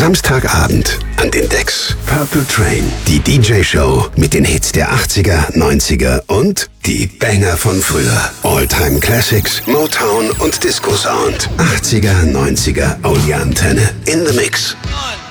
Samstagabend an den Decks. Purple Train, die DJ-Show mit den Hits der 80er, 90er und die Banger von früher. All-Time Classics, Motown und Disco-Sound. 80er, 90er, Audio-Antenne in the Mix.